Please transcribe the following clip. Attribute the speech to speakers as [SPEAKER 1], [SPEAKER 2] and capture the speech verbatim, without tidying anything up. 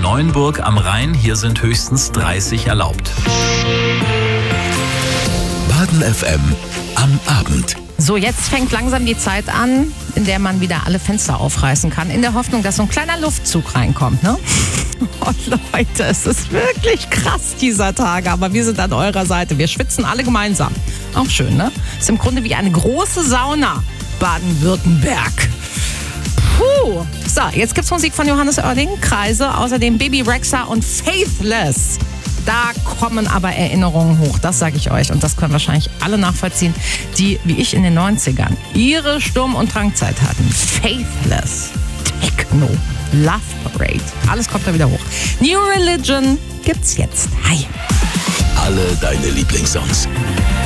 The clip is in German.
[SPEAKER 1] Neuenburg am Rhein. Hier sind höchstens dreißig erlaubt.
[SPEAKER 2] Baden F M am Abend.
[SPEAKER 3] So, jetzt fängt langsam die Zeit an, in der man wieder alle Fenster aufreißen kann, in der Hoffnung, dass so ein kleiner Luftzug reinkommt, ne? Oh Leute, es ist wirklich krass dieser Tag, aber wir sind an eurer Seite. Wir schwitzen alle gemeinsam. Auch schön, ne? Ist im Grunde wie eine große Sauna, Baden-Württemberg. Puh. So, jetzt gibt's Musik von Johannes Oerding, Kreise, außerdem Baby Rexha und Faithless. Da kommen aber Erinnerungen hoch, das sage ich euch. Und das können wahrscheinlich alle nachvollziehen, die, wie ich in den neunzigern, ihre Sturm- und Drangzeit hatten. Faithless, Techno, Love Parade, alles kommt da wieder hoch. New Religion gibt's jetzt. Hi.
[SPEAKER 2] Alle deine Lieblingssongs.